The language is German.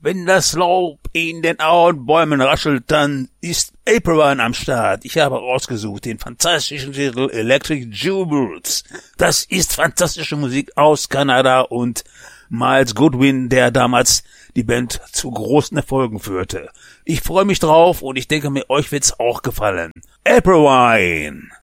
Wenn das Laub in den Ahornbäumen raschelt, dann ist Aprilwine am Start. Ich habe ausgesucht den fantastischen Titel Electric Jubilees. Das ist fantastische Musik aus Kanada und Miles Goodwin, der damals die Band zu großen Erfolgen führte. Ich freue mich drauf und ich denke mir, euch wird's auch gefallen. Aprilwine.